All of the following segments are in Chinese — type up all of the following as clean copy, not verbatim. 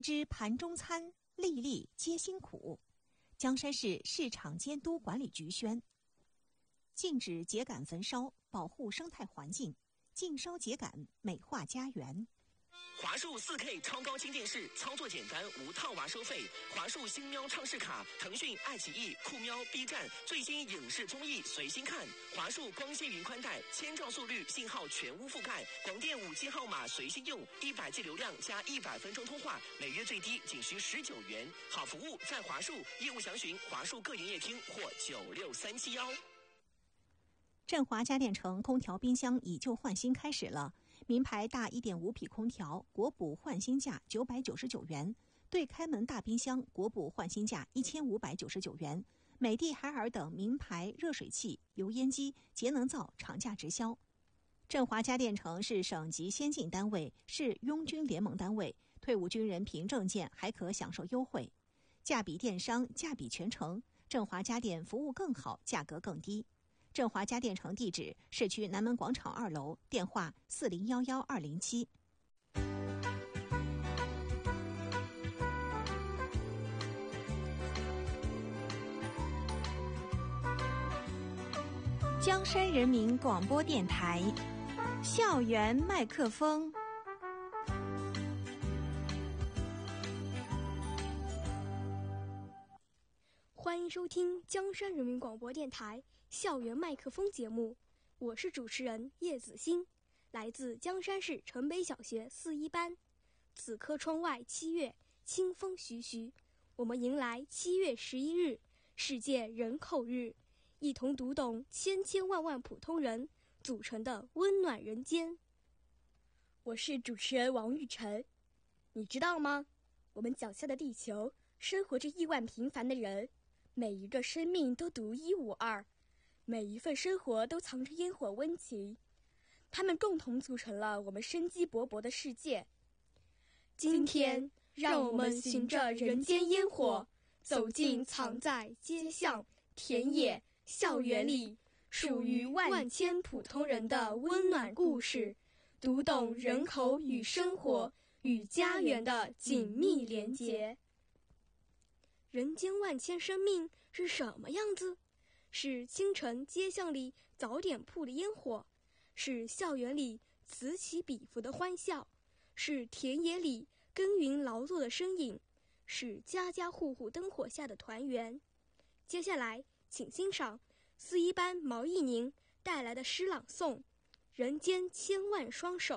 知盘中餐，粒粒皆辛苦。江山市市场监督管理局宣：禁止秸秆焚烧，保护生态环境；禁烧秸秆，美化家园。 华数 4K 超高清电视，操作简单，无套娃收费。华数星喵畅视卡，腾讯、爱奇艺、酷喵、B 站最新影视综艺随心看。华数光纤云宽带，1000兆速率，信号全屋覆盖，广电5G 号码随心用，100G 流量加100分钟通话，每月最低仅需19元。好服务在华数，业务详询华数各营业厅或96371。 振华家电城空调冰箱以旧换新开始了，名牌大 1.5 匹空调国补换新价999元，对开门大冰箱国补换新价1599元，美的海尔等名牌热水器、油烟机、节能灶厂价直销。振华家电城是省级先进单位，是拥军联盟单位，退伍军人凭证件还可享受优惠，价比电商，价比全城。振华家电服务更好，价格更低。振华家电城地址：市区南门广场2楼，电话4011-207。江山人民广播电台，校园麦克风。 欢迎收听江山人民广播电台校园麦克风节目，我是主持人叶子欣，来自江山市城北小学4一班。此刻窗外7月，清风徐徐，我们迎来7月11日世界人口日，一同读懂千千万万普通人组成的温暖人间。我是主持人王玉晨。你知道吗？我们脚下的地球生活着亿万平凡的人，每一个生命都独一无二，每一份生活都藏着烟火温情，他们共同组成了我们生机勃勃的世界。今天，让我们循着人间烟火，走进藏在街巷、田野、校园里，属于万千普通人的温暖故事，读懂人口与生活与家园的紧密连结。人间万千生命是什么样子？是清晨街巷里早点铺的烟火，是校园里此起彼伏的欢笑，是田野里耕耘劳作的身影，是家家户户灯火下的团圆。接下来请欣赏4一班毛义宁带来的诗朗诵《人间千万双手》。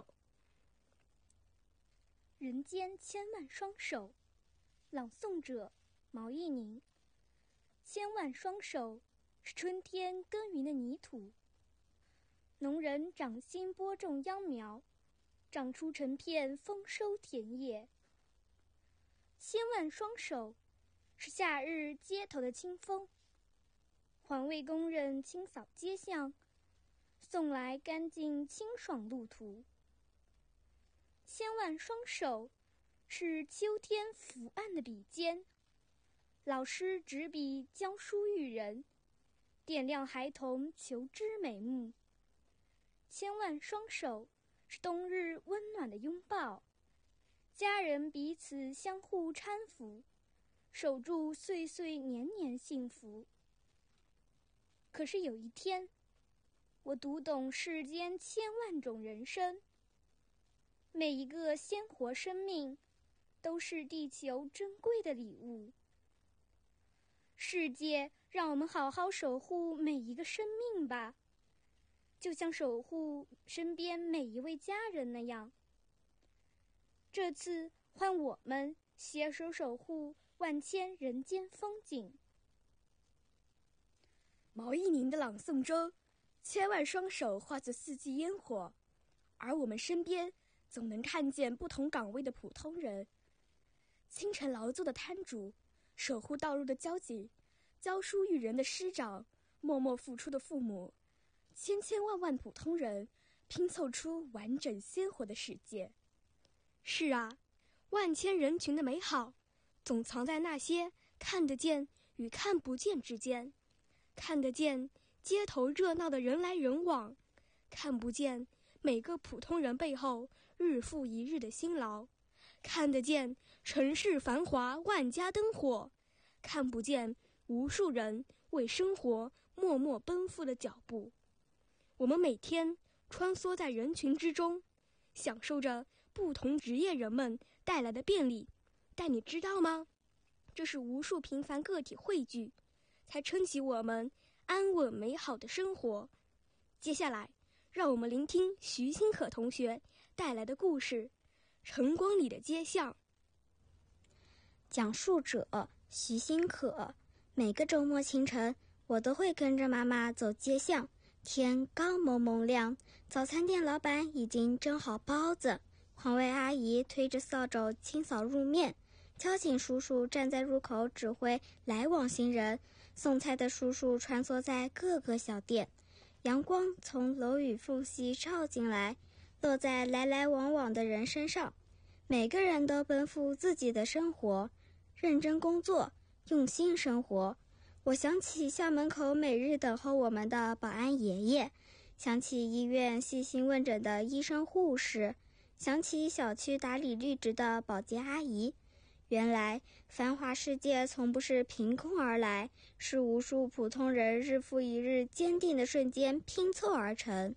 人间千万双手，朗诵者毛义宁。千万双手是春天耕耘的泥土，农人掌心播种秧苗，长出成片丰收田野。千万双手是夏日街头的清风，环卫工人清扫街巷，送来干净清爽路途。千万双手是秋天伏案的笔尖，老师执笔教书育人，点亮孩童求知美目。千万双手是冬日温暖的拥抱，家人彼此相互搀扶，守住岁岁年年幸福。可是有一天，我读懂世间千万种人生，每一个鲜活生命都是地球珍贵的礼物。世界让我们好好守护每一个生命吧，就像守护身边每一位家人那样。这次换我们携手守护万千人间风景。 毛义宁的朗诵中，千万双手化作4季烟火，而我们身边总能看见不同岗位的普通人，清晨劳作的摊主，守护道路的交警，教书育人的师长，默默付出的父母，千千万万普通人拼凑出完整鲜活的世界。是啊，万千人群的美好总藏在那些看得见与看不见之间。看得见街头热闹的人来人往，看不见每个普通人背后日复一日的辛劳，看得见城市繁华，万家灯火，看不见无数人为生活默默奔赴的脚步。我们每天穿梭在人群之中，享受着不同职业人们带来的便利，但你知道吗？这是无数平凡个体汇聚，才撑起我们安稳美好的生活。接下来，让我们聆听徐新可同学带来的故事《晨光里的街巷》。 讲述者徐新可。每个周末清晨，我都会跟着妈妈走街巷。天刚蒙蒙亮，早餐店老板已经蒸好包子，环卫阿姨推着扫帚清扫路面，交警叔叔站在入口指挥来往行人，送菜的叔叔穿梭在各个小店。阳光从楼宇缝隙照进来，落在来来往往的人身上。每个人都奔赴自己的生活，认真工作，用心生活。我想起校门口每日等候我们的保安爷爷，想起医院细心问诊的医生护士，想起小区打理绿植的保洁阿姨。原来繁华世界从不是凭空而来，是无数普通人日复一日坚定的瞬间拼凑而成。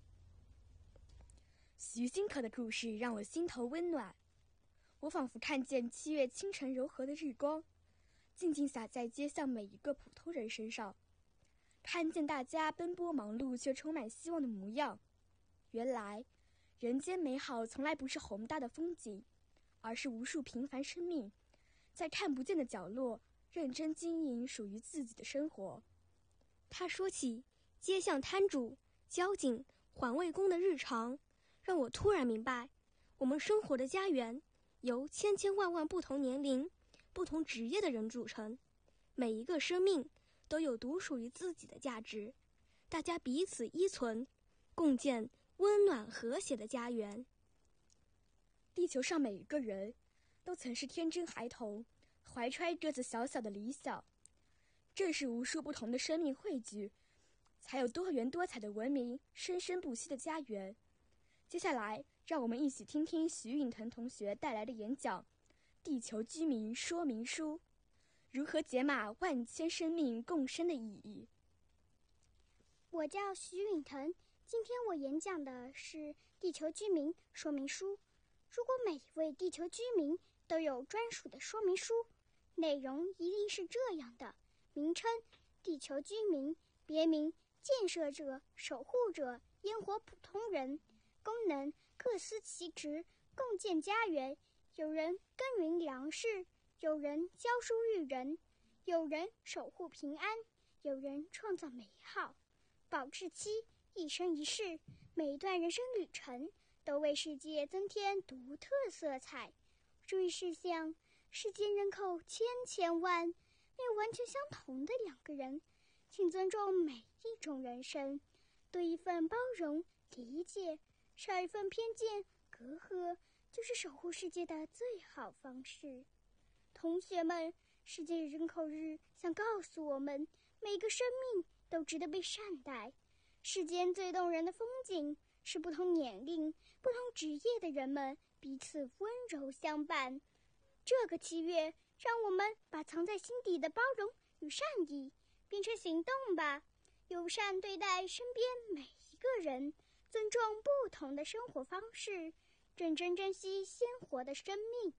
徐新可的故事让我心头温暖，我仿佛看见7月清晨柔和的日光，静静洒在街上每一个普通人身上，看见大家奔波忙碌却充满希望的模样。原来人间美好从来不是宏大的风景，而是无数平凡生命在看不见的角落认真经营属于自己的生活。他说起街巷摊主、交警、环卫工的日常，让我突然明白，我们生活的家园由千千万万不同年龄、不同职业的人组成，每一个生命都有独属于自己的价值，大家彼此依存，共建温暖和谐的家园。地球上每一个人都曾是天真孩童，怀揣着小小的理想。正是无数不同的生命汇聚，才有多元多彩的文明，生生不息的家园。接下来，让我们一起听听徐允腾同学带来的演讲《地球居民说明书》，如何解码万千生命共生的意义。 我叫徐允腾，今天我演讲的是《地球居民说明书》。如果每一位地球居民都有专属的说明书，内容一定是这样的：名称地球居民，别名建设者、守护者、烟火普通人，功能各司其职，共建家园。有人耕耘粮食，有人教书育人，有人守护平安，有人创造美好。保质期一生一世，每一段人生旅程都为世界增添独特色彩。注意事项：世间人口千万，没有完全相同的两个人，请尊重每一种人生，多一份包容理解，少一份偏见隔阂，就是守护世界的最好方式。同学们，世界人口日想告诉我们，每个生命都值得被善待。世间最动人的风景是不同年龄、不同职业的人们彼此温柔相伴。这个7月，让我们把藏在心底的包容与善意变成行动吧，友善对待身边每一个人，尊重不同的生活方式，认真珍惜鲜活的生命。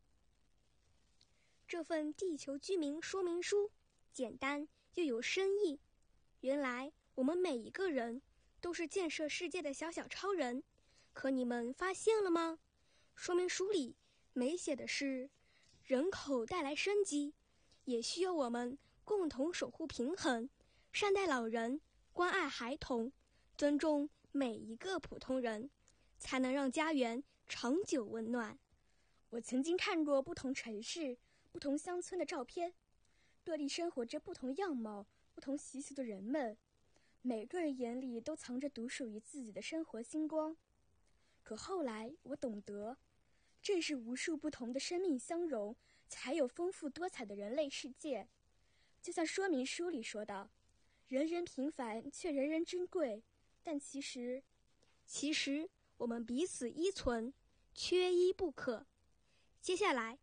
这份地球居民说明书简单又有深意。原来我们每一个人都是建设世界的小小超人，可你们发现了吗？说明书里没写的是人口带来生机，也需要我们共同守护平衡，善待老人，关爱孩童，尊重每一个普通人，才能让家园长久温暖。我曾经看过不同城市、不同乡村的照片，各地生活着不同样貌、不同习俗的人们，每个人眼里都藏着独属于自己的生活星光。可后来我懂得，正是无数不同的生命相融，才有丰富多彩的人类世界。就像说明书里说的，人人平凡却人人珍贵，但其实我们彼此依存，缺一不可。接下来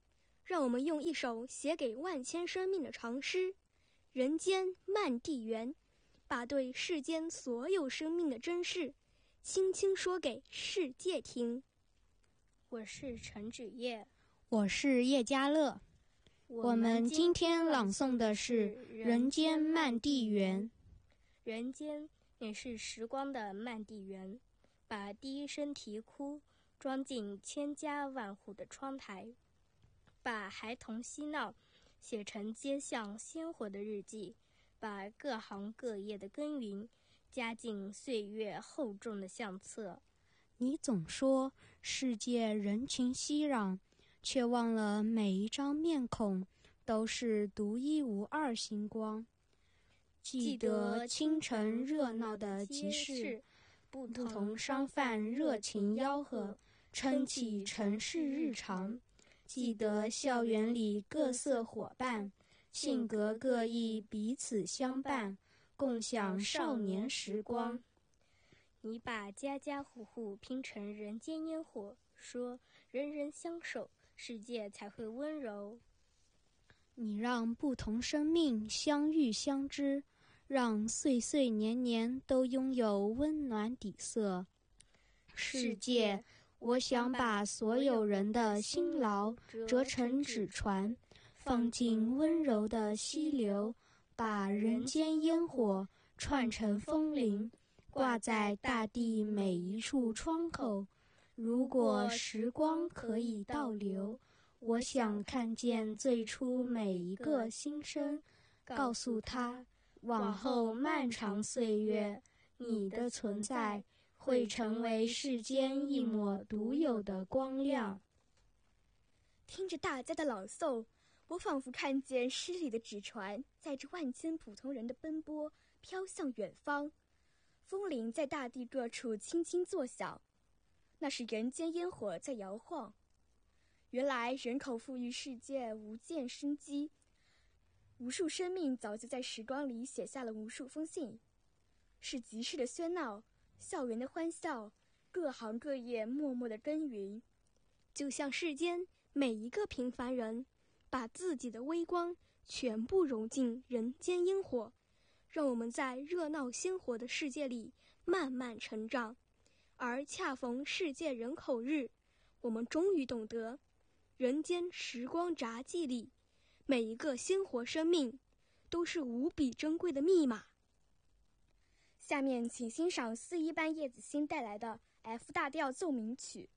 让我们用一首写给万千生命的长诗《人间漫地缘》，把对世间所有生命的珍视轻轻说给世界听。 我是陈芷叶， 我是叶嘉乐。我们今天朗诵的是《人间漫地缘》。 人间也是时光的漫地缘，把第一声啼哭装进千家万户的窗台，把孩童嬉闹写成街巷鲜活的日记，把各行各业的耕耘加进岁月厚重的相册。 你总说世界人群熙攘，却忘了每一张面孔都是独一无二星光。记得清晨热闹的集市，不同商贩热情吆喝，撑起城市日常。记得校园里各色伙伴，性格各异，彼此相伴，共享少年时光。 你把家家户户拼成人间烟火，说人人相守，世界才会温柔。 你让不同生命相遇相知，让岁岁年年都拥有温暖底色。世界，我想把所有人的辛劳折成纸船，放进温柔的溪流，把人间烟火串成风铃，挂在大地每一处窗口。如果时光可以倒流，我想看见最初每一个新生，告诉他，往后漫长岁月，你的存在会成为世间一抹独有的光亮。 听着大家的朗诵，我仿佛看见诗里的纸船载着万千普通人的奔波，飘向远方。风铃在大地各处轻轻作响，那是人间烟火在摇晃。原来人口富裕世界无限生机，无数生命早就在时光里写下了无数封信。是集市的喧闹，校园的欢笑，各行各业默默的耕耘，就像世间每一个平凡人，把自己的微光全部融进人间烟火，让我们在热闹鲜活的世界里慢慢成长。而恰逢世界人口日，我们终于懂得，人间时光札记里，每一个鲜活生命都是无比珍贵的密码。下面请欣赏4一班叶子欣带来的 F 大调奏鸣曲。